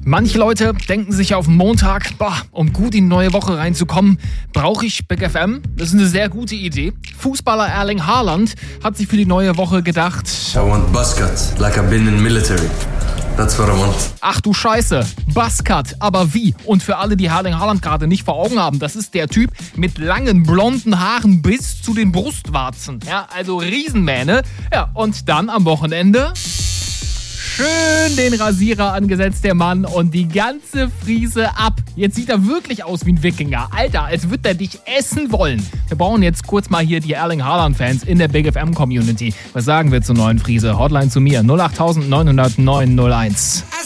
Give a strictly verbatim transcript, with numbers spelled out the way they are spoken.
Manche Leute denken sich auf Montag, boah, um gut in die neue Woche reinzukommen, brauche ich Big F M. Das ist eine sehr gute Idee. Fußballer Erling Haaland hat sich für die neue Woche gedacht, I want buzzcut, like I've been in military. That's what I want. Ach du Scheiße, Buzzcut, aber wie? Und für alle, die Erling Haaland gerade nicht vor Augen haben, das ist der Typ mit langen blonden Haaren bis zu den Brustwarzen. Ja, also Riesenmähne. Ja, und dann am Wochenende schön den Rasierer angesetzt, der Mann, und die ganze Friese ab. Jetzt sieht er wirklich aus wie ein Wikinger. Alter, als würde er dich essen wollen. Wir brauchen jetzt kurz mal hier die Erling Haaland-Fans in der Big F M-Community. Was sagen wir zur neuen Friese? Hotline zu mir null acht neun null null neun null eins.